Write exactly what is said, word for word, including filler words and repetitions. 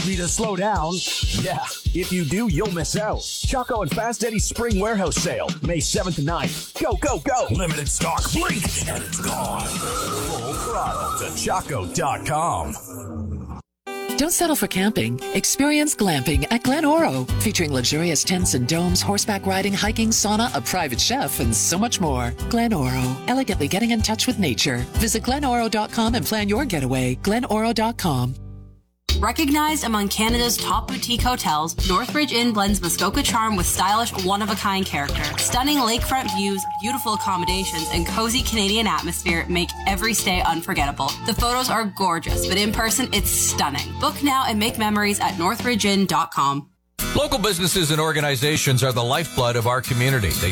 Need to slow down? Yeah, if you do, you'll miss out. Choco and Fast Eddie's Spring Warehouse Sale, May seventh to ninth. Go, go, go! Limited stock, blink, and it's gone. Full throttle to Choco dot com. Don't settle for camping. Experience glamping at Glen Oro, featuring luxurious tents and domes, horseback riding, hiking, sauna, a private chef, and so much more. Glen Oro, elegantly getting in touch with nature. Visit glen oro dot com and plan your getaway. glen oro dot com. Recognized among Canada's top boutique hotels, Northridge Inn blends Muskoka charm with stylish, one-of-a-kind character. Stunning lakefront views, beautiful accommodations, and cozy Canadian atmosphere make every stay unforgettable. The photos are gorgeous, but in person, it's stunning. Book now and make memories at northridge inn dot com. Local businesses and organizations are the lifeblood of our community. They